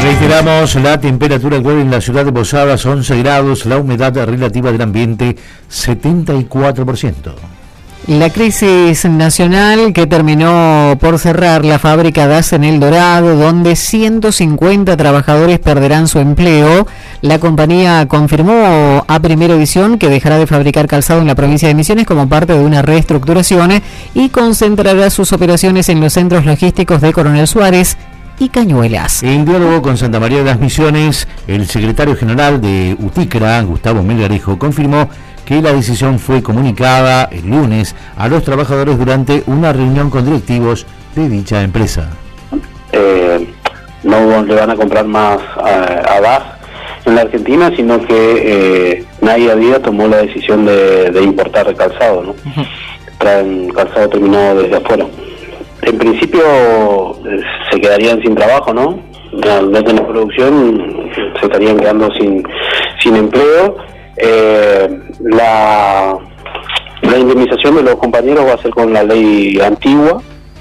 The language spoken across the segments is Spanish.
Reiteramos, la temperatura actual en la ciudad de Posadas 11 grados, la humedad relativa del ambiente 74%. La crisis nacional que terminó por cerrar la fábrica DAS en El Dorado, donde 150 trabajadores perderán su empleo. La compañía confirmó a Primera Edición que dejará de fabricar calzado en la provincia de Misiones como parte de una reestructuración y concentrará sus operaciones en los centros logísticos de Coronel Suárez y Cañuelas. En diálogo con Santa María de las Misiones, el secretario general de UTICRA, Gustavo Melgarejo, confirmó que la decisión fue comunicada el lunes a los trabajadores durante una reunión con directivos de dicha empresa. No le van a comprar más a DAS en la Argentina, sino que Nadia Díaz tomó la decisión de importar el calzado, ¿no? Traen calzado terminado desde afuera. En principio se quedarían sin trabajo, ¿no? Al no tener producción se estarían quedando sin empleo. La indemnización de los compañeros va a ser con la ley antigua.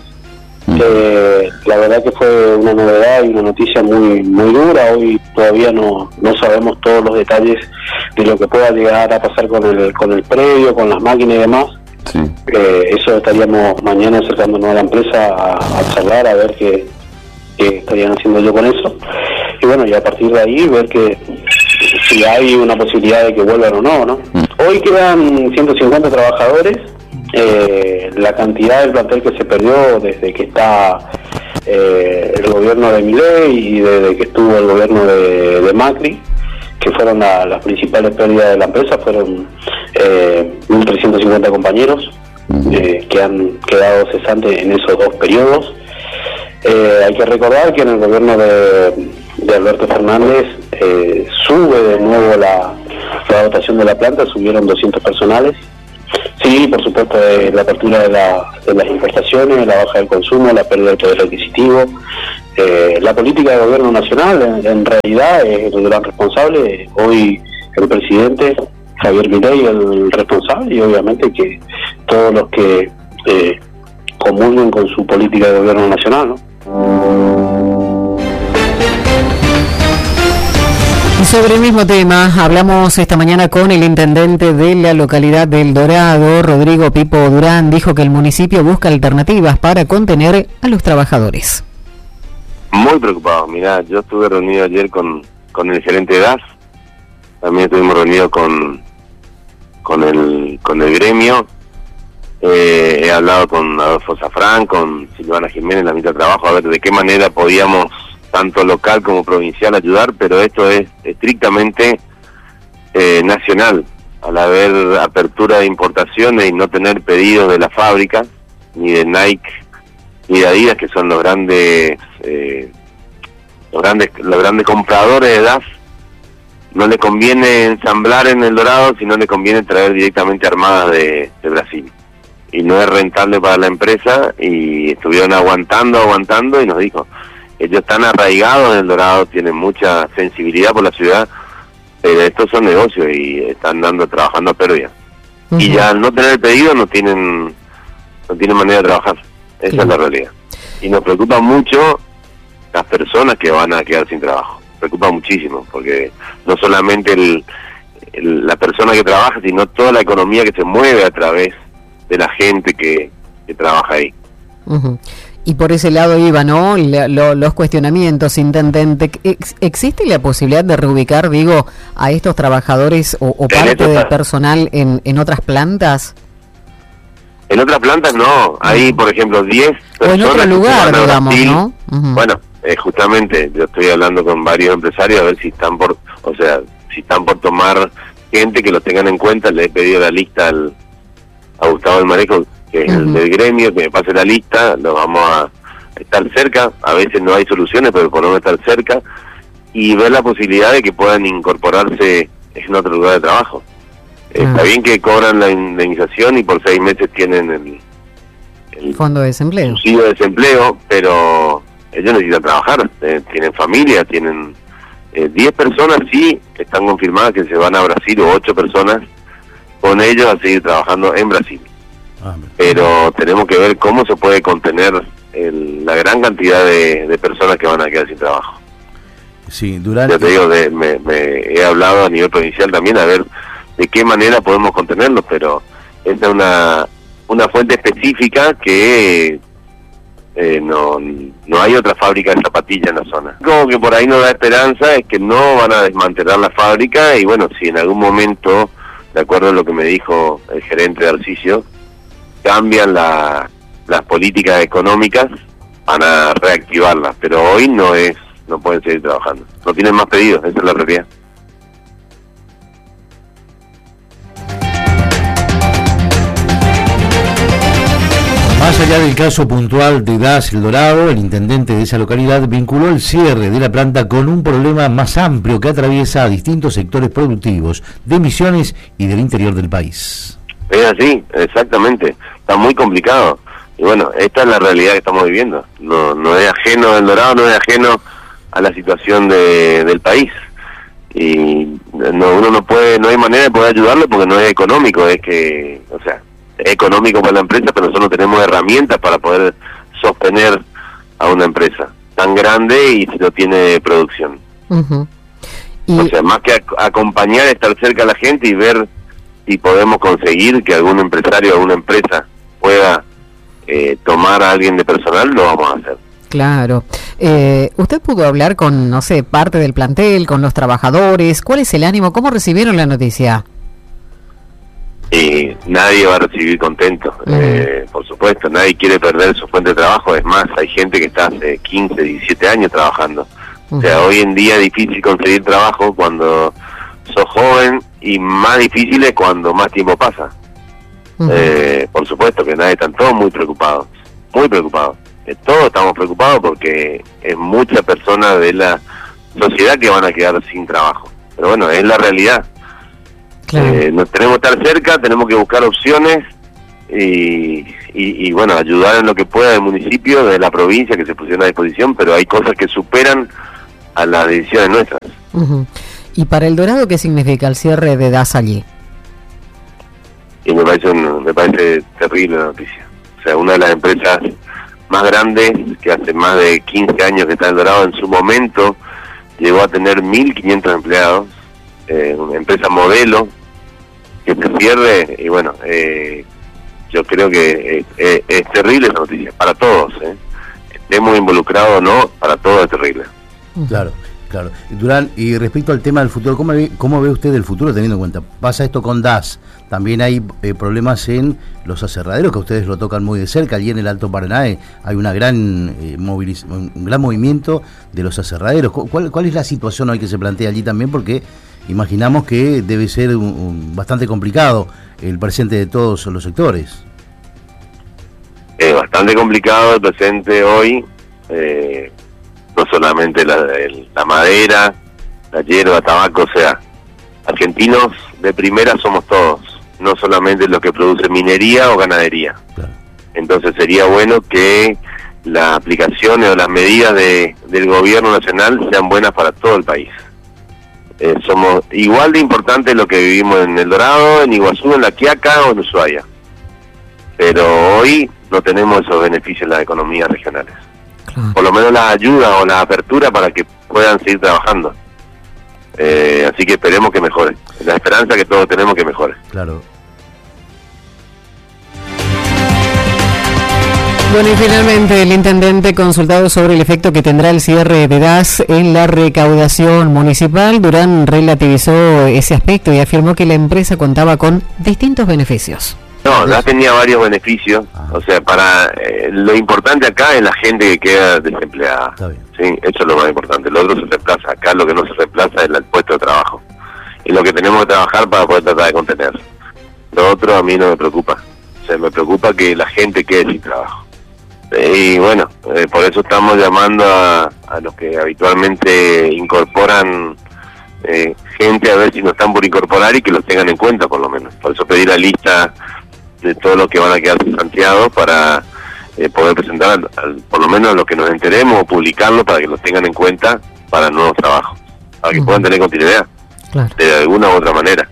La verdad que fue una novedad y una noticia muy dura. Hoy todavía no sabemos todos los detalles de lo que pueda llegar a pasar con el predio, con las máquinas y demás. Sí. Eso estaríamos mañana acercándonos a la empresa a charlar, a ver qué estarían haciendo yo con eso. Y bueno, y a partir de ahí ver que si hay una posibilidad de que vuelvan o no. Hoy quedan 150 trabajadores. La cantidad del plantel que se perdió desde que está el gobierno de Milei y desde que estuvo el gobierno de Macri, que fueron las principales pérdidas de la empresa, fueron 1.350 compañeros que han quedado cesantes en esos dos periodos. Hay que recordar que en el gobierno de Alberto Fernández sube de nuevo la dotación de la planta, subieron 200 personales. Sí, por supuesto, la apertura de las importaciones, la baja del consumo, la pérdida del poder adquisitivo. La política del gobierno nacional en realidad es el gran responsable. Hoy el presidente Javier Milei es el responsable, y obviamente que todos los que comulguen con su política de gobierno nacional, ¿no? Y sobre el mismo tema, hablamos esta mañana con el intendente de la localidad de El Dorado, Rodrigo Pipo Durán. Dijo que el municipio busca alternativas para contener a los trabajadores. Muy preocupado. Mirá, yo estuve reunido ayer con el gerente de DAS, también estuvimos reunidos con el gremio. He hablado con Adolfo Zafrán, con Silvana Jiménez, la mitad de trabajo, a ver de qué manera podíamos, tanto local como provincial, ayudar, pero esto es estrictamente nacional. Al haber apertura de importaciones y no tener pedidos de la fábrica, ni de Nike, ni de Adidas, que son los grandes compradores de DAS, no le conviene ensamblar en El Dorado, sino le conviene traer directamente armadas de Brasil. Y no es rentable para la empresa, y estuvieron aguantando, y nos dijo, ellos están arraigados en El Dorado, tienen mucha sensibilidad por la ciudad, pero estos son negocios y están trabajando a pérdida. Y ya al no tener pedido no tienen manera de trabajar. Esa es la realidad. Y nos preocupa mucho las personas que van a quedar sin trabajo. Preocupa muchísimo, porque no solamente la persona que trabaja, sino toda la economía que se mueve a través de la gente que trabaja ahí. Y por ese lado iba, ¿no? Los cuestionamientos, intendente. ¿Existe la posibilidad de reubicar, a estos trabajadores o parte del personal en otras plantas? En otras plantas no. Hay, por ejemplo, 10 personas. O en otro lugar, digamos, Brasil, ¿no? Bueno, justamente, yo estoy hablando con varios empresarios a ver si están por tomar gente que lo tengan en cuenta. Le he pedido la lista a Gustavo del Manejo, que es el del gremio, que me pase la lista. Nos vamos a estar cerca. A veces no hay soluciones, pero por lo menos estar cerca y ver la posibilidad de que puedan incorporarse en otro lugar de trabajo. Está bien que cobran la indemnización y por 6 meses tienen el fondo de desempleo, subsidio de desempleo, pero ellos necesitan trabajar, tienen familia, tienen 10 personas sí están confirmadas que se van a Brasil, o 8 personas con ellos a seguir trabajando en Brasil. Pero tenemos que ver cómo se puede contener la gran cantidad de personas que van a quedar sin trabajo. Sí, durante... Ya te digo, me he hablado a nivel provincial también a ver de qué manera podemos contenerlo, pero esta es una fuente específica que no hay otra fábrica de zapatillas en la zona. Como que por ahí nos da esperanza es que no van a desmantelar la fábrica y bueno, si en algún momento, de acuerdo a lo que me dijo el gerente de Arcicio, cambian las políticas económicas, van a reactivarlas, pero hoy no pueden seguir trabajando. No tienen más pedidos, esa es la realidad. Más allá del caso puntual de Das El Dorado, el intendente de esa localidad vinculó el cierre de la planta con un problema más amplio que atraviesa a distintos sectores productivos de Misiones y del interior del país. Es así, exactamente. Está muy complicado. Y bueno, esta es la realidad que estamos viviendo. No es ajeno El Dorado, no es ajeno a la situación del país. Y uno no hay manera de poder ayudarlo porque no es económico, es económico para la empresa, pero nosotros no tenemos herramientas para poder sostener a una empresa tan grande y si no tiene producción. Uh-huh. O sea, más que acompañar, estar cerca de la gente y ver si podemos conseguir que algún empresario o alguna empresa pueda tomar a alguien de personal, lo vamos a hacer. Claro. ¿Usted pudo hablar con, no sé, parte del plantel, con los trabajadores? ¿Cuál es el ánimo? ¿Cómo recibieron la noticia? Nadie va a recibir contento, por supuesto, nadie quiere perder su fuente de trabajo, es más, hay gente que está hace 15, 17 años trabajando, o sea, hoy en día es difícil conseguir trabajo cuando sos joven y más difícil es cuando más tiempo pasa. Por supuesto que nadie, están todos muy preocupados, todos estamos preocupados porque es muchas personas de la sociedad que van a quedar sin trabajo, pero bueno, es la realidad. Claro. Nos tenemos que estar cerca, tenemos que buscar opciones y bueno, ayudar en lo que pueda del municipio, de la provincia que se pusieron a disposición, pero hay cosas que superan a las decisiones nuestras. Uh-huh. ¿Y para El Dorado qué significa el cierre de Das allí? Y me parece terrible la noticia. O sea, una de las empresas más grandes, que hace más de 15 años que está en El Dorado, en su momento llegó a tener 1.500 empleados, una empresa modelo, que se pierde, y bueno, yo creo que es terrible esa noticia, para todos, estemos involucrados o no, para todos es terrible. Claro. Durán, y respecto al tema del futuro, ¿cómo ve usted el futuro teniendo en cuenta? Pasa esto con Das, también hay problemas en los aserraderos, que ustedes lo tocan muy de cerca, allí en el Alto Paraná hay una gran un gran movimiento de los aserraderos. ¿Cuál es la situación hoy que se plantea allí también? Porque imaginamos que debe ser bastante complicado el presente de todos los sectores. Es bastante complicado el presente hoy, no solamente la madera, la hierba, tabaco, o sea, argentinos de primera somos todos, no solamente los que producen minería o ganadería. Claro. Entonces sería bueno que las aplicaciones o las medidas del gobierno nacional sean buenas para todo el país. Somos igual de importantes lo que vivimos en El Dorado, en Iguazú, en La Quiaca o en Ushuaia, pero hoy no tenemos esos beneficios en las economías regionales. Claro. Por lo menos la ayuda o la apertura para que puedan seguir trabajando. Así que esperemos que mejore. La esperanza que todos tenemos que mejore. Claro. Bueno, y finalmente el intendente, consultado sobre el efecto que tendrá el cierre de Das en la recaudación municipal, Durán relativizó ese aspecto y afirmó que la empresa contaba con distintos beneficios. No, DAS tenía varios beneficios, o sea, para lo importante acá es la gente que queda desempleada, ¿sí? Eso es lo más importante, lo otro se reemplaza, acá lo que no se reemplaza es el puesto de trabajo, y lo que tenemos que trabajar para poder tratar de contener. Lo otro a mí no me preocupa, o sea, me preocupa que la gente quede sin trabajo. Y bueno, por eso estamos llamando a los que habitualmente incorporan gente, a ver si no están por incorporar y que los tengan en cuenta por lo menos. Por eso pedí la lista de todos los que van a quedar sustanciados para poder presentar por lo menos a los que nos enteremos o publicarlo para que los tengan en cuenta para nuevos trabajos, para que puedan tener continuidad, claro, de alguna u otra manera.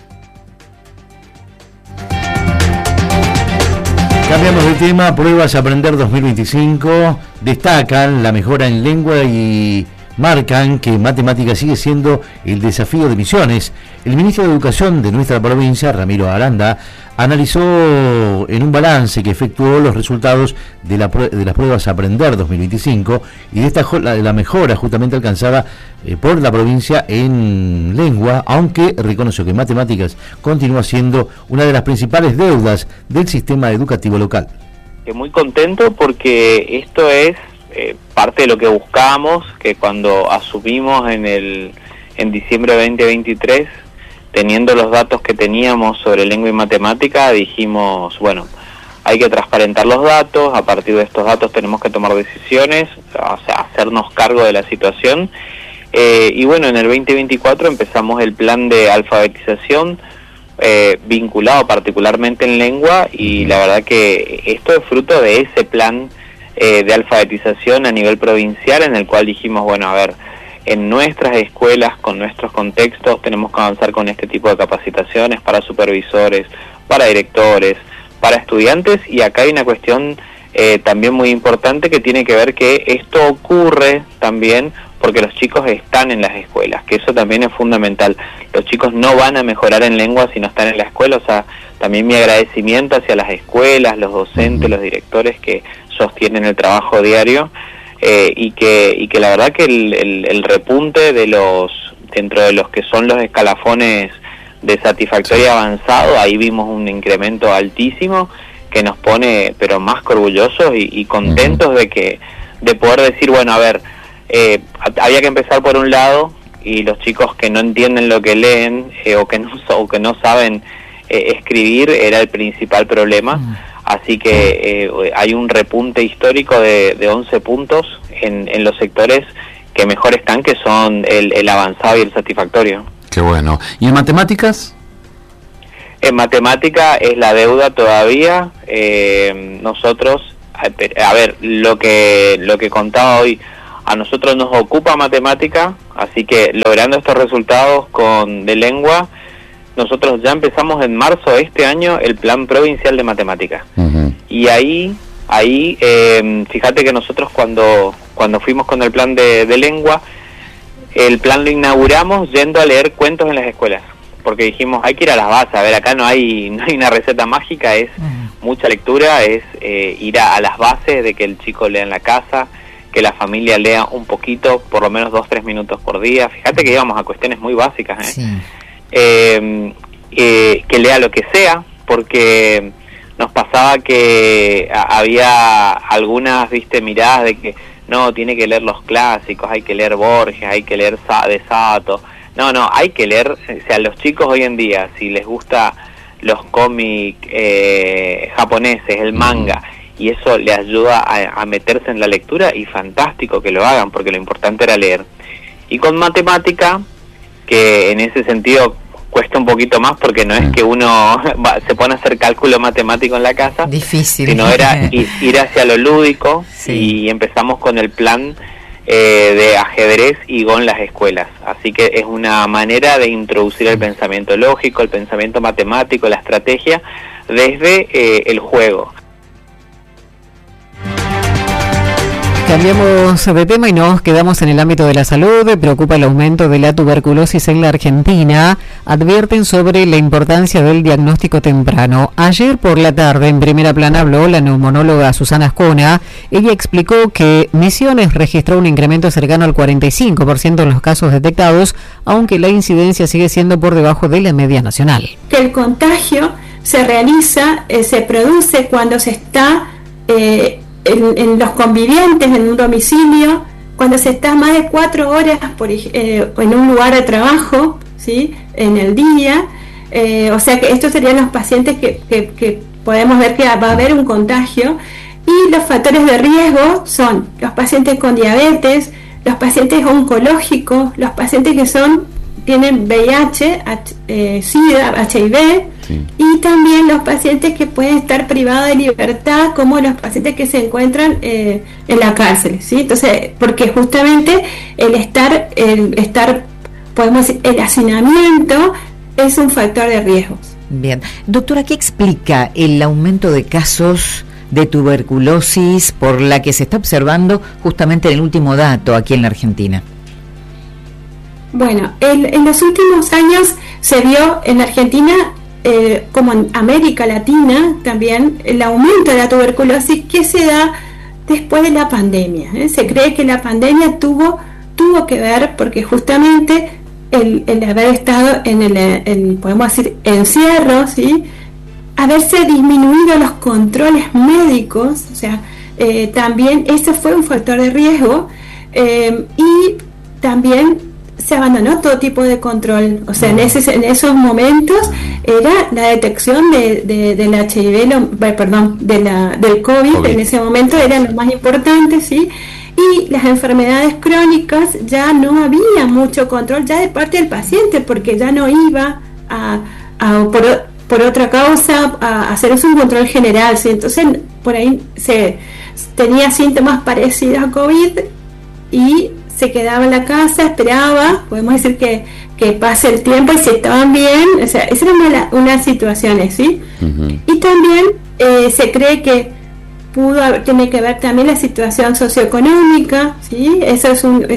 Cambiamos de tema. Pruebas Aprender 2025 destacan la mejora en lengua y marcan que matemáticas sigue siendo el desafío de Misiones. El ministro de Educación de nuestra provincia, Ramiro Aranda, analizó en un balance que efectuó los resultados de las pruebas Aprender 2025 y destacó la mejora justamente alcanzada por la provincia en lengua, aunque reconoció que matemáticas continúa siendo una de las principales deudas del sistema educativo local. Muy contento porque esto es parte de lo que buscábamos, que cuando asumimos en diciembre de 2023, teniendo los datos que teníamos sobre lengua y matemática, dijimos, bueno, hay que transparentar los datos, a partir de estos datos tenemos que tomar decisiones, o sea, hacernos cargo de la situación, y bueno, en el 2024 empezamos el plan de alfabetización, vinculado particularmente en lengua, y la verdad que esto es fruto de ese plan de alfabetización a nivel provincial, en el cual dijimos, bueno, a ver, en nuestras escuelas, con nuestros contextos, tenemos que avanzar con este tipo de capacitaciones para supervisores, para directores, para estudiantes, y acá hay una cuestión también muy importante que tiene que ver que esto ocurre también porque los chicos están en las escuelas, que eso también es fundamental. Los chicos no van a mejorar en lengua si no están en la escuela, o sea, también mi agradecimiento hacia las escuelas, los docentes, los directores que sostienen el trabajo diario, y que la verdad que el repunte dentro de los que son los escalafones de satisfactorio avanzado, ahí vimos un incremento altísimo que nos pone pero más que orgullosos y contentos de poder decir, bueno, a ver, había que empezar por un lado, y los chicos que no entienden lo que leen o que no saben escribir era el principal problema. Así que hay un repunte histórico de 11 puntos en los sectores que mejor están, que son el avanzado y el satisfactorio. Qué bueno. ¿Y en matemáticas? En matemática es la deuda todavía. Nosotros, a ver, lo que contaba hoy, a nosotros nos ocupa matemática, así que logrando estos resultados de lengua, nosotros ya empezamos en marzo de este año el plan provincial de matemáticas. Y ahí fíjate que nosotros cuando fuimos con el plan de lengua, el plan lo inauguramos yendo a leer cuentos en las escuelas, porque dijimos, hay que ir a las bases, a ver, acá no hay una receta mágica, es mucha lectura, es ir a las bases de que el chico lea en la casa, que la familia lea un poquito, por lo menos 2-3 minutos por día. Fíjate que íbamos a cuestiones muy básicas, Sí. Que lea lo que sea, porque nos pasaba que había algunas, miradas de que no, tiene que leer los clásicos, hay que leer Borges, hay que leer de Sato. No, hay que leer, o sea, los chicos hoy en día, si les gusta los cómics japoneses, el manga, y eso le ayuda a meterse en la lectura, y fantástico que lo hagan, porque lo importante era leer. Y con matemática, que en ese sentido cuesta un poquito más, porque no es que uno se pone a hacer cálculo matemático en la casa, difícil, sino era ir hacia lo lúdico, y empezamos con el plan de ajedrez y Go en las escuelas. Así que es una manera de introducir el pensamiento lógico, el pensamiento matemático, la estrategia, desde el juego. Cambiamos de tema y nos quedamos en el ámbito de la salud. Preocupa el aumento de la tuberculosis en la Argentina. Advierten sobre la importancia del diagnóstico temprano. Ayer por la tarde, en Primera Plana, habló la neumonóloga Susana Ascona. Ella explicó que Misiones registró un incremento cercano al 45% en los casos detectados, aunque la incidencia sigue siendo por debajo de la media nacional. Que el contagio se realiza, se produce cuando se está en los convivientes en un domicilio, cuando se está más de 4 horas en un lugar de trabajo, ¿sí?, en el día, o sea que estos serían los pacientes que podemos ver que va a haber un contagio. Y los factores de riesgo son los pacientes con diabetes, los pacientes oncológicos, los pacientes que tienen VIH, SIDA, HIV, y también los pacientes que pueden estar privados de libertad, como los pacientes que se encuentran en la cárcel, ¿sí? Entonces, porque justamente el estar, podemos decir, el hacinamiento es un factor de riesgos. Bien. Doctora, ¿qué explica el aumento de casos de tuberculosis por la que se está observando justamente en el último dato aquí en la Argentina? Bueno, en los últimos años se vio en Argentina, como en América Latina también, el aumento de la tuberculosis que se da después de la pandemia. Se cree que la pandemia tuvo que ver porque justamente el haber estado en el podemos decir, encierro, ¿sí? Haberse disminuido los controles médicos, o sea, también ese fue un factor de riesgo, y también se abandonó todo tipo de control, o sea, en esos momentos era la detección del HIV, del COVID, en ese momento era lo más importante, ¿sí? Y las enfermedades crónicas ya no había mucho control ya de parte del paciente, porque ya no iba por otra causa a hacerse un control general, ¿sí? Entonces por ahí se tenía síntomas parecidos a COVID y se quedaba en la casa, esperaba, podemos decir que pase el tiempo y si estaban bien, o sea, esa era unas situaciones, ¿sí? Uh-huh. Y también se cree que tiene que ver también la situación socioeconómica, ¿sí? Eso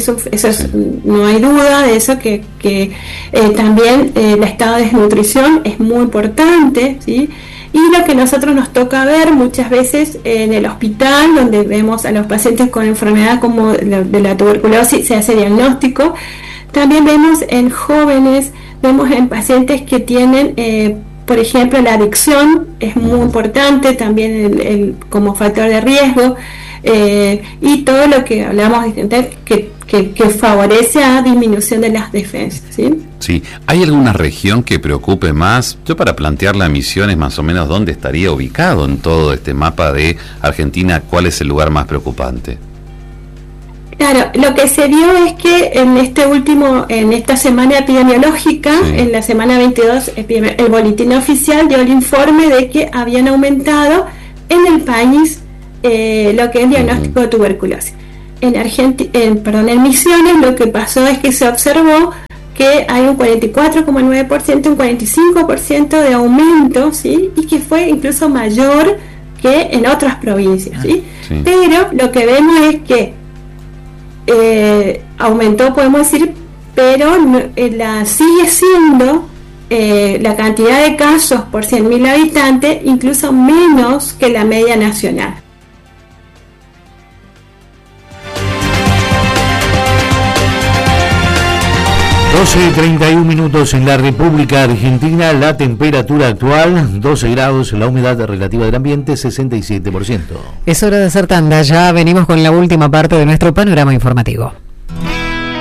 no hay duda de eso, que también el estado de desnutrición es muy importante, ¿sí? Y lo que nosotros nos toca ver muchas veces en el hospital, donde vemos a los pacientes con enfermedad como de la tuberculosis, se hace diagnóstico. También vemos en jóvenes, vemos en pacientes que tienen, por ejemplo, la adicción, es muy importante también como factor de riesgo, y todo lo que hablamos que favorece a disminución de las defensas, ¿sí? Sí, ¿hay alguna región que preocupe más? Yo, para plantear la misión, es más o menos dónde estaría ubicado en todo este mapa de Argentina, ¿cuál es el lugar más preocupante? Claro, lo que se vio es que en esta semana epidemiológica, sí, en la semana 22, el boletín oficial dio el informe de que habían aumentado en el país lo que es diagnóstico de tuberculosis. En Misiones lo que pasó es que se observó que hay un 44,9%, un 45% de aumento, ¿sí? Y que fue incluso mayor que en otras provincias, ¿sí? Sí. Pero lo que vemos es que aumentó, podemos decir, pero sigue siendo la cantidad de casos por 100.000 habitantes incluso menos que la media nacional. 12:31 minutos en la República Argentina, la temperatura actual 12 grados, la humedad relativa del ambiente 67%. Es hora de hacer tanda, ya venimos con la última parte de nuestro panorama informativo.